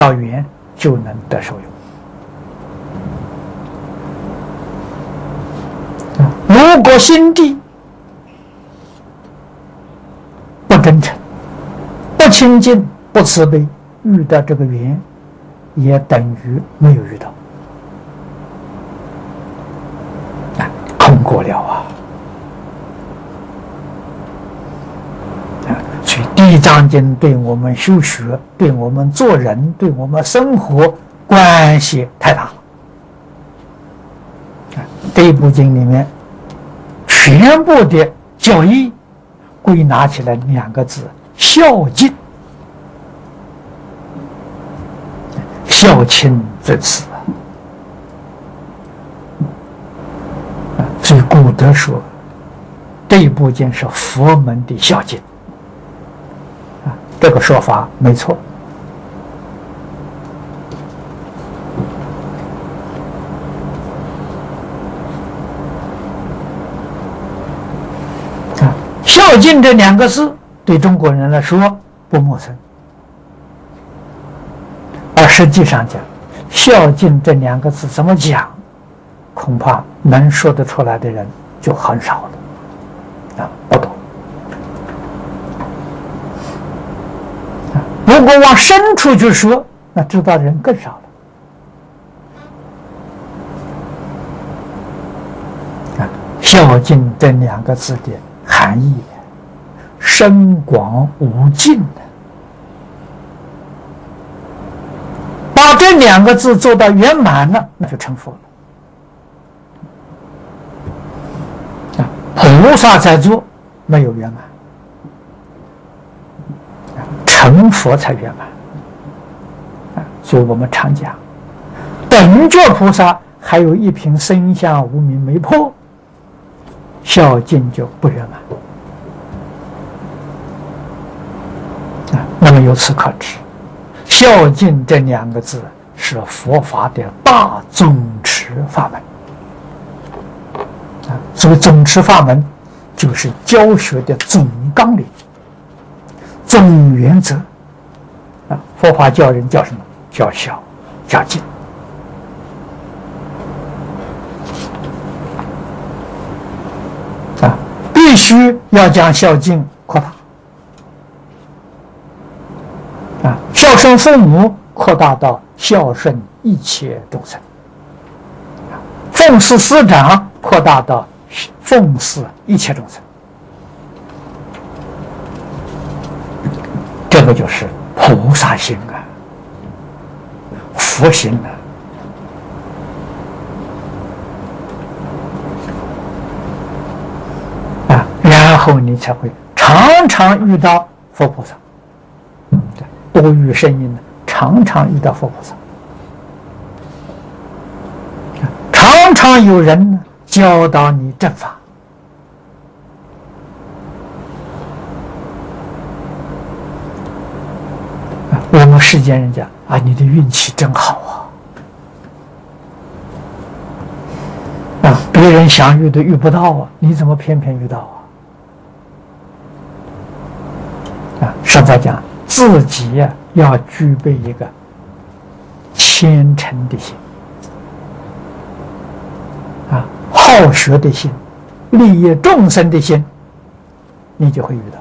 到缘就能得受用。如果心地不真诚、不清净、不慈悲，遇到这个缘，也等于没有遇到，空过了啊！所以《地藏经》对我们修学、对我们做人、对我们生活关系太大了。这一部经里面，全部的教义归纳起来2个字：孝敬。孝亲最次，所以古德说，这一部经是佛门的孝经。这个说法没错。孝敬这2个字对中国人来说不陌生，而实际上讲，孝敬这2个字怎么讲，恐怕能说得出来的人就很少了，不多。如果往深处去说，那知道的人更少了。孝敬这2个字的含义深广无尽的，把这2个字做到圆满了，那就成佛了。菩萨在做没有圆满，成佛才圆满。所以我们常讲，等觉菩萨还有一品生相无明没破，孝敬就不圆满。那么由此可知，孝敬这2个字是佛法的大总持法门。所谓总持法门，就是教学的总纲领、总原则。佛法教人叫什么？叫孝，叫敬。必须要将孝敬扩大。孝顺父母扩大到孝顺一切众生，奉事师长扩大到奉事一切众生。这个就是菩萨心啊，佛心啊，然后你才会常常遇到佛菩萨。多遇声音呢，常常遇到佛菩萨，常常有人呢教导你正法。我们世间人讲啊，你的运气真好啊！别人想遇都遇不到啊，你怎么偏偏遇到啊？上次讲。自己要具备一个虔诚的心，好学的心，利益众生的心，你就会遇到。